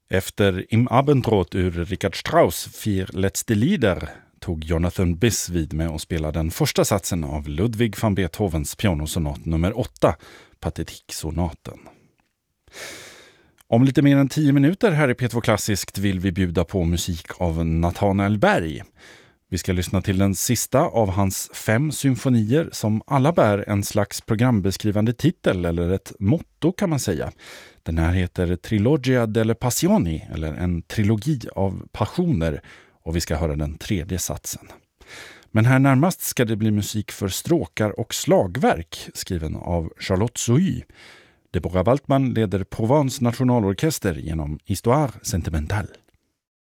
Efter Im Abendrot ur Richard Strauss Vier letzte Lieder tog Jonathan Biss vid med att spela den första satsen av Ludwig van Beethovens pianosonat nummer 8, Pathetiksonaten. Om lite mer än 10 minuter här i P2 Klassiskt vill vi bjuda på musik av Nathanael Berg. Vi ska lyssna till den sista av hans 5 symfonier som alla bär en slags programbeskrivande titel eller ett motto kan man säga. Den här heter Trilogia delle Passioni eller en trilogi av passioner och vi ska höra den 3:e satsen. Men här närmast ska det bli musik för stråkar och slagverk skriven av Charlotte Souhy. Deborah Waltman leder Provence nationalorkester genom Histoire sentimentale.